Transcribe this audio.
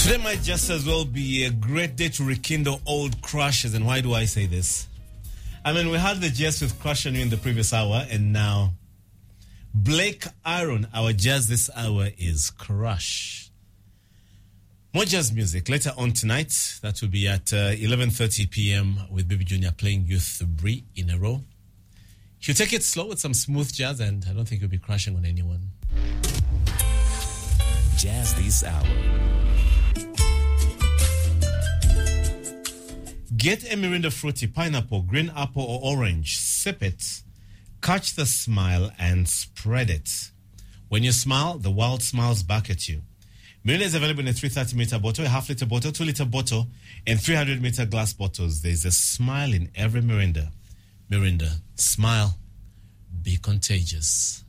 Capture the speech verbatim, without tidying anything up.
Today might just as well be a great day to rekindle old crushes. And why do I say this? I mean, we had the jazz with Crush on You in the previous hour, and now Blake Iron, our jazz this hour is Crush. More jazz music later on tonight. That will be at uh, eleven thirty p.m. with Baby Junior playing you three in a row. He'll take it slow with some smooth jazz, and I don't think he'll be crushing on anyone. Jazz this hour. Get a Mirinda Fruity, pineapple, green apple, or orange. Sip it. Catch the smile and spread it. When you smile, the world smiles back at you. Mirinda is available in a three hundred thirty milliliter bottle, a half liter bottle, two liter bottle, and three hundred milliliter glass bottles. There's a smile in every Mirinda. Mirinda, smile. Be contagious.